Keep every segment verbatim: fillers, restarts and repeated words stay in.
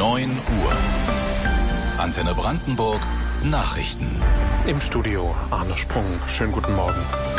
neun Uhr. Antenne Brandenburg Nachrichten. Im Studio Arne Sprung. Schönen guten Morgen.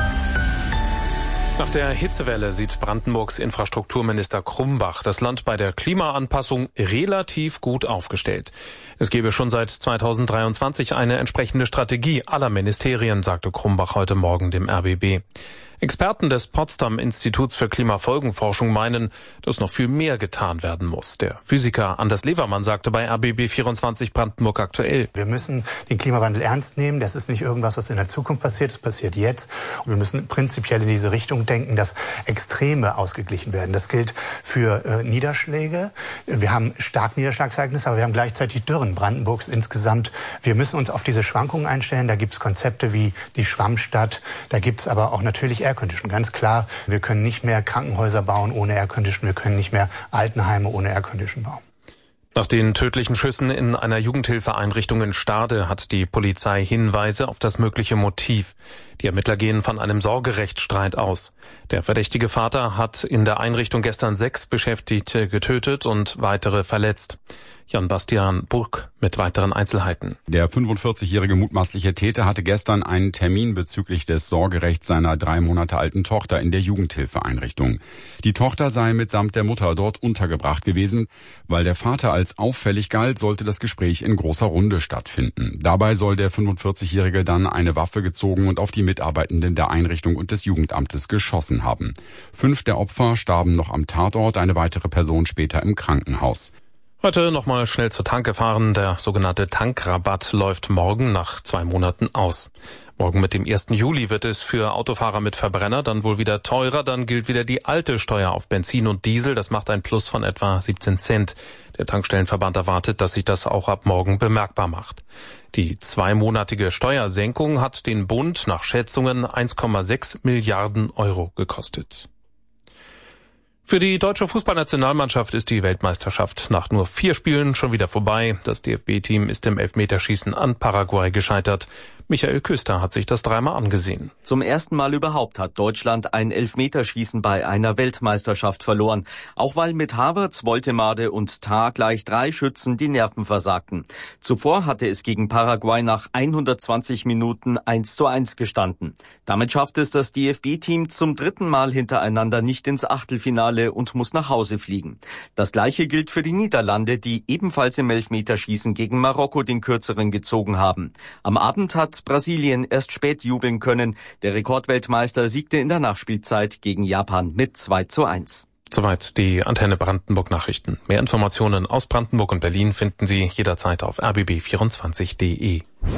Nach der Hitzewelle sieht Brandenburgs Infrastrukturminister Krumbach das Land bei der Klimaanpassung relativ gut aufgestellt. Es gebe schon seit zweitausenddreiundzwanzig eine entsprechende Strategie aller Ministerien, sagte Krumbach heute Morgen dem R B B. Experten des Potsdam-Instituts für Klimafolgenforschung meinen, dass noch viel mehr getan werden muss. Der Physiker Anders Levermann sagte bei R B B vierundzwanzig Brandenburg aktuell: Wir müssen den Klimawandel ernst nehmen. Das ist nicht irgendwas, was in der Zukunft passiert. Es passiert jetzt. Und wir müssen prinzipiell in diese Richtung denken, dass Extreme ausgeglichen werden. Das gilt für äh, Niederschläge. Wir haben starke Niederschlagsereignisse, aber wir haben gleichzeitig Dürren Brandenburgs insgesamt. Wir müssen uns auf diese Schwankungen einstellen. Da gibt es Konzepte wie die Schwammstadt. Da gibt es aber auch natürlich Aircondition. Ganz klar, wir können nicht mehr Krankenhäuser bauen ohne Aircondition. Wir können nicht mehr Altenheime ohne Aircondition bauen. Nach den tödlichen Schüssen in einer Jugendhilfeeinrichtung in Stade hat die Polizei Hinweise auf das mögliche Motiv. Die Ermittler gehen von einem Sorgerechtsstreit aus. Der verdächtige Vater hat in der Einrichtung gestern sechs Beschäftigte getötet und weitere verletzt. Jan-Bastian Burg mit weiteren Einzelheiten. Der fünfundvierzigjährige mutmaßliche Täter hatte gestern einen Termin bezüglich des Sorgerechts seiner drei Monate alten Tochter in der Jugendhilfeeinrichtung. Die Tochter sei mitsamt der Mutter dort untergebracht gewesen. Weil der Vater als auffällig galt, sollte das Gespräch in großer Runde stattfinden. Dabei soll der fünfundvierzig-Jährige dann eine Waffe gezogen und auf die Mitarbeitenden der Einrichtung und des Jugendamtes geschossen haben. Fünf der Opfer starben noch am Tatort, eine weitere Person später im Krankenhaus. Heute nochmal schnell zur Tanke fahren. Der sogenannte Tankrabatt läuft morgen nach zwei Monaten aus. Morgen mit dem ersten Juli wird es für Autofahrer mit Verbrenner dann wohl wieder teurer. Dann gilt wieder die alte Steuer auf Benzin und Diesel. Das macht ein Plus von etwa siebzehn Cent. Der Tankstellenverband erwartet, dass sich das auch ab morgen bemerkbar macht. Die zweimonatige Steuersenkung hat den Bund nach Schätzungen eins Komma sechs Milliarden Euro gekostet. Für die deutsche Fußballnationalmannschaft ist die Weltmeisterschaft nach nur vier Spielen schon wieder vorbei. Das D F B-Team ist im Elfmeterschießen an Paraguay gescheitert. Michael Küster hat sich das dreimal angesehen. Zum ersten Mal überhaupt hat Deutschland ein Elfmeterschießen bei einer Weltmeisterschaft verloren. Auch weil mit Havertz, Woltemade und Tah gleich drei Schützen die Nerven versagten. Zuvor hatte es gegen Paraguay nach hundertzwanzig Minuten eins zu eins gestanden. Damit schafft es das D F B-Team zum dritten Mal hintereinander nicht ins Achtelfinale und muss nach Hause fliegen. Das Gleiche gilt für die Niederlande, die ebenfalls im Elfmeterschießen gegen Marokko den Kürzeren gezogen haben. Am Abend hat Brasilien erst spät jubeln können. Der Rekordweltmeister siegte in der Nachspielzeit gegen Japan mit zwei zu eins. Soweit die Antenne Brandenburg Nachrichten. Mehr Informationen aus Brandenburg und Berlin finden Sie jederzeit auf r b b vierundzwanzig punkt d e.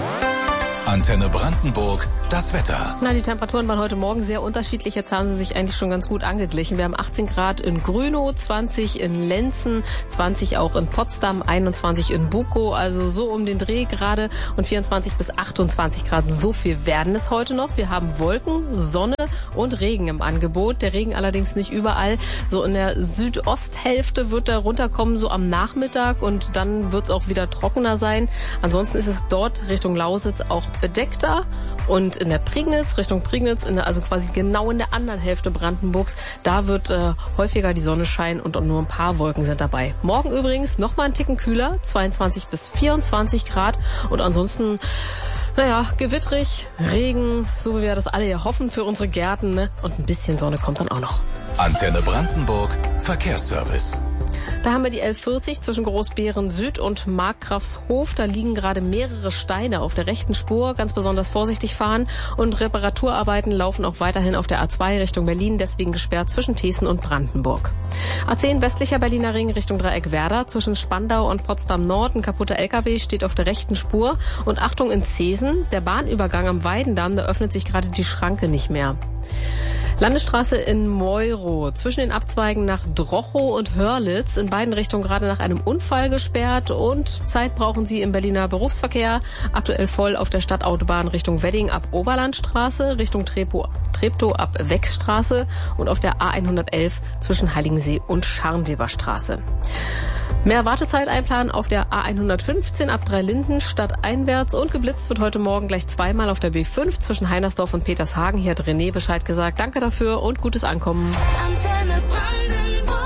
Antenne Brandenburg, das Wetter. Na, die Temperaturen waren heute Morgen sehr unterschiedlich. Jetzt haben sie sich eigentlich schon ganz gut angeglichen. Wir haben achtzehn Grad in Grünow, zwanzig in Lenzen, zwanzig auch in Potsdam, einundzwanzig in Bukow, also so um den Dreh gerade, und vierundzwanzig bis achtundzwanzig Grad. So viel werden es heute noch. Wir haben Wolken, Sonne und Regen im Angebot. Der Regen allerdings nicht überall. So in der Südosthälfte wird er runterkommen, so am Nachmittag, und dann wird es auch wieder trockener sein. Ansonsten ist es dort Richtung Lausitz auch bedeckter, und in der Prignitz, Richtung Prignitz, in der, also quasi genau in der anderen Hälfte Brandenburgs, da wird äh, häufiger die Sonne scheinen und nur ein paar Wolken sind dabei. Morgen übrigens noch mal einen Ticken kühler, zweiundzwanzig bis vierundzwanzig Grad, und ansonsten, naja, gewittrig, Regen, so wie wir das alle ja hoffen für unsere Gärten, ne? Und ein bisschen Sonne kommt dann auch noch. Antenne Brandenburg, Verkehrsservice. Da haben wir die elf vierzig zwischen Großbeeren Süd und Markgrafshof. Da liegen gerade mehrere Steine auf der rechten Spur. Ganz besonders vorsichtig fahren. Und Reparaturarbeiten laufen auch weiterhin auf der A zwei Richtung Berlin. Deswegen gesperrt zwischen Thesen und Brandenburg. A zehn westlicher Berliner Ring Richtung Dreieck Werder. Zwischen Spandau und Potsdam Nord. Ein kaputter L K W steht auf der rechten Spur. Und Achtung in Zesen. Der Bahnübergang am Weidendamm, da öffnet sich gerade die Schranke nicht mehr. Landesstraße in Meuro, zwischen den Abzweigen nach Drochow und Hörlitz, in beiden Richtungen gerade nach einem Unfall gesperrt, und Zeit brauchen Sie im Berliner Berufsverkehr. Aktuell voll auf der Stadtautobahn Richtung Wedding ab Oberlandstraße, Richtung Treptow, Treptow ab Wechstraße und auf der A hundertelf zwischen Heiligensee und Scharnweberstraße. Mehr Wartezeit einplanen auf der A hundertfünfzehn ab Dreilinden stadteinwärts, und geblitzt wird heute Morgen gleich zweimal auf der B fünf zwischen Heinersdorf und Petershagen. Hier hat René Bescheid gesagt. Danke dafür und gutes Ankommen. Antenne Brandenburg.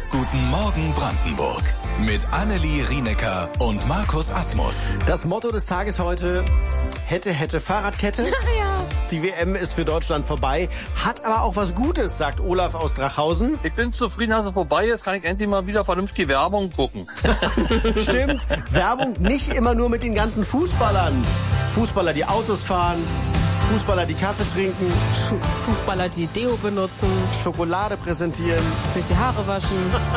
Guten Morgen Brandenburg. Mit Annelie Rienecker und Markus Asmus. Das Motto des Tages heute: Hätte, hätte, Fahrradkette. Ja. Die W M ist für Deutschland vorbei, hat aber auch was Gutes, sagt Olaf aus Drachhausen. Ich bin zufrieden, dass es vorbei ist, kann ich endlich mal wieder vernünftig Werbung gucken. Stimmt, Werbung nicht immer nur mit den ganzen Fußballern. Fußballer, die Autos fahren, Fußballer, die Kaffee trinken, Fußballer, die Deo benutzen, Schokolade präsentieren, sich die Haare waschen.